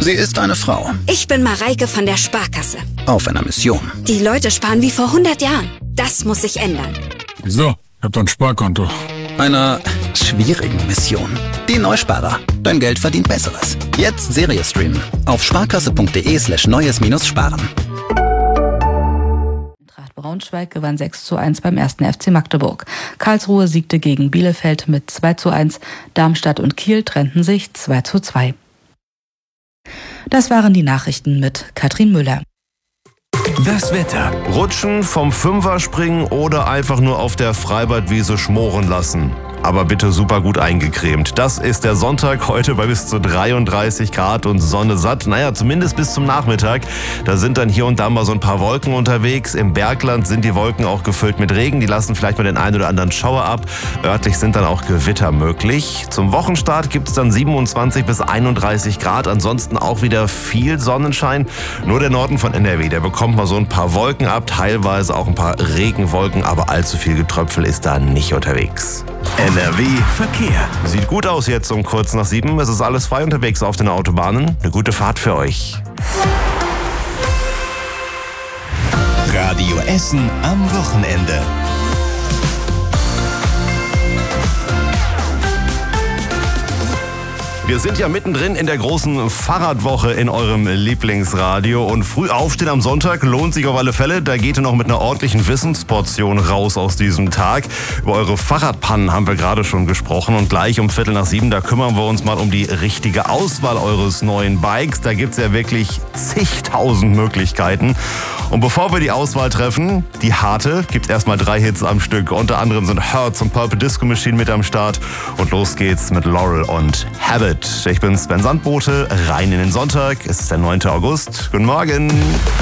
Sie ist eine Frau. Ich bin Mareike von der Sparkasse. Auf einer Mission. Die Leute sparen wie vor 100 Jahren. Das muss sich ändern. Wieso? Ich hab doch ein Sparkonto. Einer schwierigen Mission. Die Neusparer. Dein Geld verdient Besseres. Jetzt Serie streamen. Auf sparkasse.de/neues-sparen. Braunschweig gewann 6:1 beim 1. FC Magdeburg. Karlsruhe siegte gegen Bielefeld mit 2:1. Darmstadt und Kiel trennten sich 2:2. Das waren die Nachrichten mit Katrin Müller. Das Wetter. Rutschen, vom Fünfer springen oder einfach nur auf der Freibadwiese schmoren lassen. Aber bitte super gut eingecremt. Das ist der Sonntag heute bei bis zu 33 Grad und Sonne satt. Naja, zumindest bis zum Nachmittag. Da sind dann hier und da mal so ein paar Wolken unterwegs. Im Bergland sind die Wolken auch gefüllt mit Regen. Die lassen vielleicht mal den einen oder anderen Schauer ab. Örtlich sind dann auch Gewitter möglich. Zum Wochenstart gibt es dann 27 bis 31 Grad. Ansonsten auch wieder viel Sonnenschein. Nur der Norden von NRW, der bekommt mal so ein paar Wolken ab. Teilweise auch ein paar Regenwolken. Aber allzu viel Getröpfel ist da nicht unterwegs. NRW Verkehr. Sieht gut aus jetzt um kurz nach 7. Es ist alles frei unterwegs auf den Autobahnen. Eine gute Fahrt für euch. Radio Essen am Wochenende. Wir sind ja mittendrin in der großen Fahrradwoche in eurem Lieblingsradio und früh aufstehen am Sonntag lohnt sich auf alle Fälle. Da geht ihr noch mit einer ordentlichen Wissensportion raus aus diesem Tag. Über eure Fahrradpannen haben wir gerade schon gesprochen und gleich um 6:45, da kümmern wir uns mal um die richtige Auswahl eures neuen Bikes. Da gibt's ja wirklich zigtausend Möglichkeiten. Und bevor wir die Auswahl treffen, die harte, gibt's erstmal 3 Hits am Stück. Unter anderem sind Hurts und Purple Disco Machine mit am Start. Und los geht's mit Laurel und Habit. Ich bin Sven Sandbote, rein in den Sonntag. Es ist der 9. August. Guten Morgen.